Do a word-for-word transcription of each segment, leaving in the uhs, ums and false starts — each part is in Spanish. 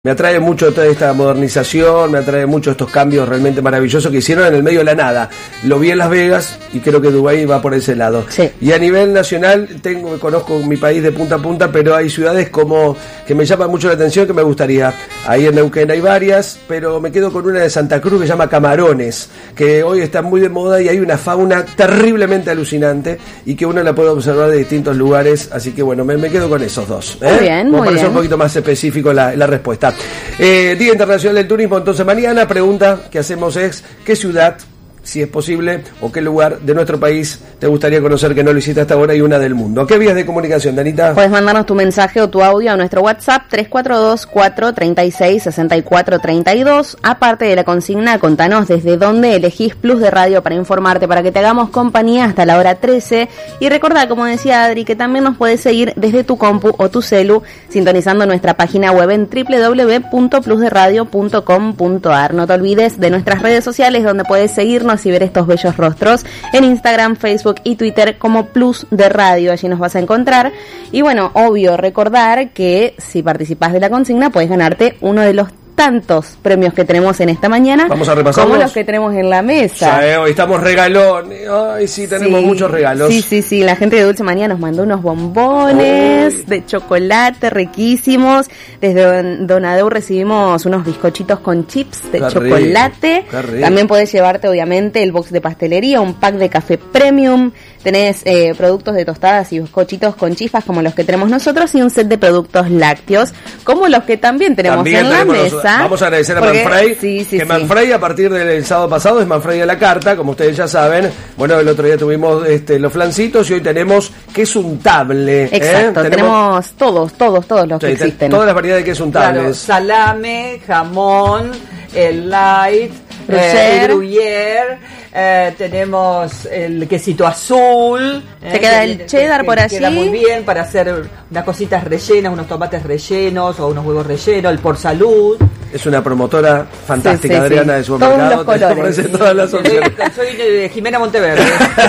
Me atrae mucho toda esta modernización, me atrae mucho estos cambios realmente maravillosos que hicieron en el medio de la nada. Lo vi en Las Vegas y creo que Dubái va por ese lado. Sí. Y a nivel nacional, tengo conozco mi país de punta a punta, pero hay ciudades como que me llaman mucho la atención, que me gustaría. Ahí en Neuquén hay varias, pero me quedo con una de Santa Cruz que se llama Camarones, que hoy está muy de moda y hay una fauna terriblemente alucinante y que uno la puede observar de distintos lugares. Así que bueno, me, me quedo con esos dos. ¿eh? Muy bien, Como muy para ser bien. un poquito más específico la, la respuesta. Eh, Día Internacional del Turismo, entonces mañana pregunta que hacemos es ¿qué ciudad, si es posible, o qué lugar de nuestro país te gustaría conocer que no lo hiciste hasta ahora y una del mundo? ¿Qué vías de comunicación, Danita? Puedes mandarnos tu mensaje o tu audio a nuestro WhatsApp tres cuatro dos, cuatro tres seis, seis cuatro tres dos. Aparte de la consigna, contanos desde dónde elegís Plus de Radio para informarte, para que te hagamos compañía hasta la hora trece. Y recordá, como decía Adri, que también nos puedes seguir desde tu compu o tu celu, sintonizando nuestra página web en doble u doble u doble u punto plus de radio punto com punto a r. No te olvides de nuestras redes sociales, donde puedes seguirnos y ver estos bellos rostros en Instagram, Facebook y Twitter como Plus de Radio. Allí nos vas a encontrar. Y bueno, obvio, recordar que si participás de la consigna puedes ganarte uno de los tantos premios que tenemos en esta mañana. Vamos a repasarlos. Como los que tenemos en la mesa. Ya, eh, hoy estamos regalones. Ay, sí, tenemos Sí, muchos regalos. Sí, sí, sí. La gente de Dulce Manía nos mandó unos bombones Uy. de chocolate riquísimos. Desde Don- Donadeu recibimos unos bizcochitos con chips de Qué chocolate. rico, qué rico. También podés llevarte, obviamente, el box de pastelería, un pack de café premium. Tenés eh, productos de tostadas y bizcochitos con chispas como los que tenemos nosotros y un set de productos lácteos como los que también tenemos También en la tenemos los- mesa. Vamos a agradecer a Porque- Manfrey, sí, sí, que sí. Manfrey a partir del sábado pasado es Manfrey a la carta, como ustedes ya saben. Bueno, el otro día tuvimos este, los flancitos y hoy tenemos queso untable. ¿eh? Exacto, tenemos, todos, todos, todos los sí, que te- existen. todas las variedades de queso Claro, untables. salame, jamón, el light, Gruyère. eh, el gruyère, eh, tenemos el quesito azul. Te queda el cheddar por Queda allí. muy bien para hacer unas cositas rellenas, unos tomates rellenos o unos huevos rellenos, el por salud. Es una promotora fantástica, Sí, sí, Adriana, sí. de supermercado. Todos los Te colores. ofrece todas las Soy, opciones. soy de Jimena Monteverde.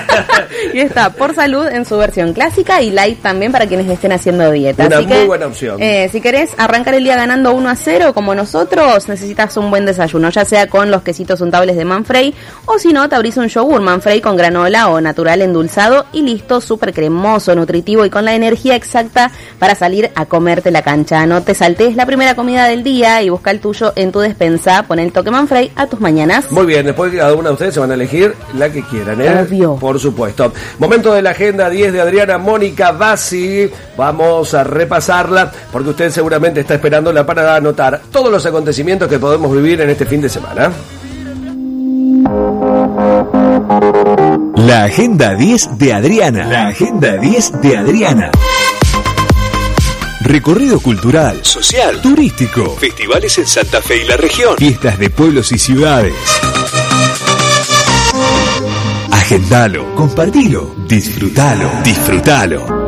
Y está Por Salud en su versión clásica y light también para quienes estén haciendo dieta. Una Así muy que, buena opción. eh, si querés arrancar el día ganando uno a cero como nosotros, necesitas un buen desayuno, ya sea con los quesitos untables de Manfrey o si no, te abrís un yogur Manfrey con granola o natural endulzado y listo, súper cremoso, nutritivo y con la energía exacta para salir a comerte la cancha. No te saltes la primera comida del día y busca el tuyo en tu despensa. Pon el toque Manfrey a tus mañanas. Muy bien, después cada una de ustedes se van a elegir la que quieran, ¿eh? Obvio. Por supuesto. Momento de la agenda diez de Adriana Mónica Bassi. Vamos a repasarla porque usted seguramente está esperándola para anotar todos los acontecimientos que podemos vivir en este fin de semana. La Agenda diez de Adriana. La Agenda diez de Adriana. Recorrido cultural, social, turístico, festivales en Santa Fe y la región, fiestas de pueblos y ciudades. Agendalo, compartilo, disfrutalo, disfrutalo.